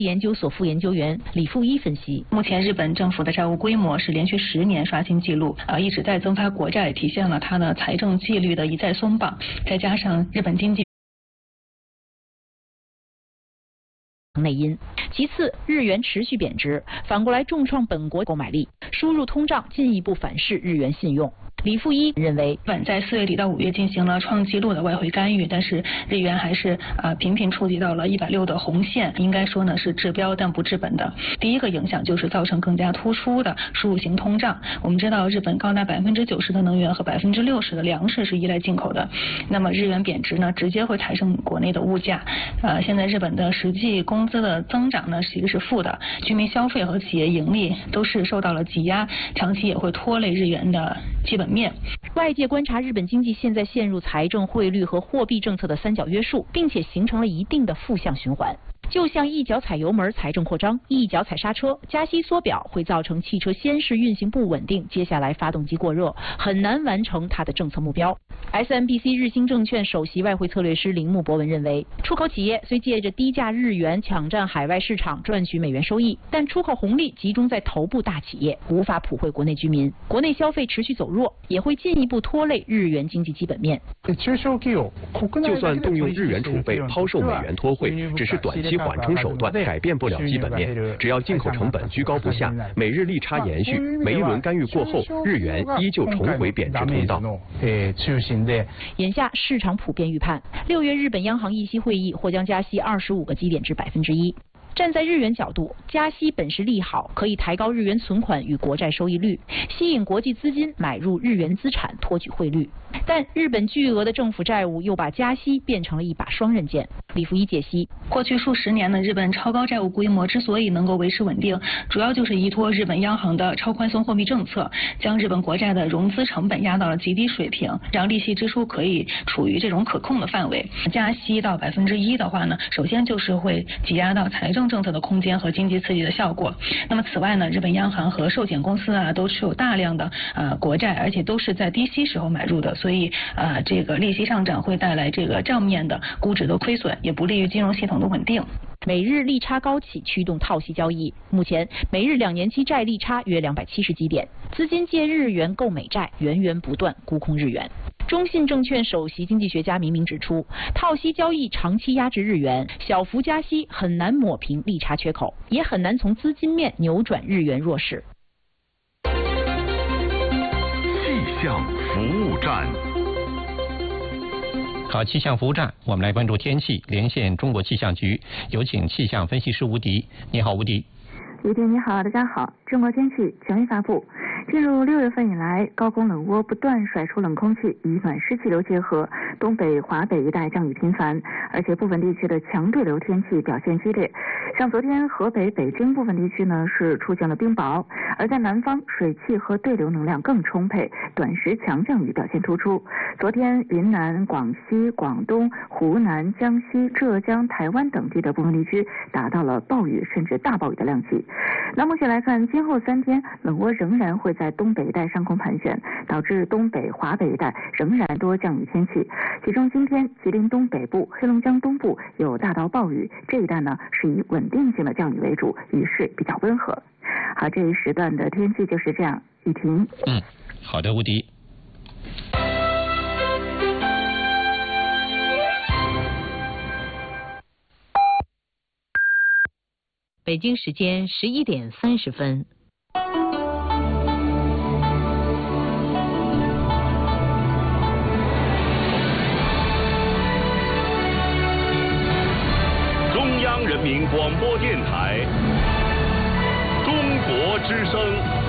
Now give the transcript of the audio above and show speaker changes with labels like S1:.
S1: 研究所副研究员李富一分析，
S2: 目前日本政府的债务规模是连续10年刷新纪录，一直在增发国债，体现了它的财政纪律的一再松绑，再加上日本经济
S1: 内因。其次，日元持续贬值，反过来重创本国购买力，输入通胀进一步反噬日元信用。李富一认为，
S2: 日本在4月底到5月进行了创纪录的外汇干预，但是日元还是频频触及到了160的红线，应该说呢是治标但不治本的。第一个影响就是造成更加突出的输入型通胀。我们知道，日本高达90%的能源和60%的粮食是依赖进口的，那么日元贬值呢，直接会抬升国内的物价。现在日本的实际工资的增长呢其实是负的，居民消费和企业盈利都是受到了挤压，长期也会拖累日元的基本面。
S1: 外界观察日本经济现在陷入财政、汇率和货币政策的三角约束，并且形成了一定的负向循环。就像一脚踩油门财政扩张，一脚踩刹车加息缩表，会造成汽车先是运行不稳定，接下来发动机过热，很难完成它的政策目标。SMBC 日兴证券首席外汇策略师铃木博文认为，出口企业虽借着低价日元抢占海外市场赚取美元收益，但出口红利集中在头部大企业，无法普惠国内居民，国内消费持续走弱，也会进一步拖累日元经济基本面。
S3: 就算动用日元储备抛售美元脱汇，只是短期缓冲手段，改变不了基本面。只要进口成本居高不下，美日利差延续，每一轮干预过后，日元依旧重回贬值通道。
S1: 眼下市场普遍预判，6月日本央行议息会议或将加息25个基点至1%。站在日元角度，加息本是利好，可以抬高日元存款与国债收益率，吸引国际资金买入日元资产，托举汇率。但日本巨额的政府债务又把加息变成了一把双刃剑。李富一解析，
S2: 过去数十年的日本超高债务规模之所以能够维持稳定，主要就是依托日本央行的超宽松货币政策，将日本国债的融资成本压到了极低水平，让利息支出可以处于这种可控的范围。加息到1%的话呢，首先就是会挤压到财政政策的空间和经济刺激的效果。那么此外呢，日本央行和寿险公司都持有大量的国债，而且都是在低息时候买入的，所以这个利息上涨会带来这个账面的估值的亏损，也不利于金融系统的稳定。
S1: 美日利差高企驱动套息交易，目前美日2年期债利差约270基点，资金借日元购美债，源源不断沽空日元。中信证券首席经济学家明明指出，套息交易长期压制日元，小幅加息很难抹平利差缺口，也很难从资金面扭转日元弱势。
S4: 气象服务站。
S5: 好，气象服务站，我们来关注天气，连线中国气象局，有请气象分析师吴迪。你好，吴迪。
S6: 李迪你好，大家好。中国天气权威发布。进入6月份以来，高空冷涡不断甩出冷空气，与暖湿气流结合，东北、华北一带降雨频繁，而且部分地区的强对流天气表现激烈。像昨天河北、北京部分地区呢是出现了冰雹，而在南方水汽和对流能量更充沛，短时强降雨表现突出。昨天云南、广西、广东、湖南、江西、浙江、台湾等地的部分地区达到了暴雨甚至大暴雨的量级。那目前来看，今后3天冷涡仍然会在东北一带上空盘旋，导致东北、华北一带仍然多降雨天气。其中今天吉林东北部、黑龙江东部有大到暴雨，这一带呢是以稳定性的降雨为主，雨势比较温和。好，这一时段的天气就是这样。雨停。
S5: 好的，吴迪。
S1: 北京时间11点30分。
S4: 中央人民广播电台，中国之声。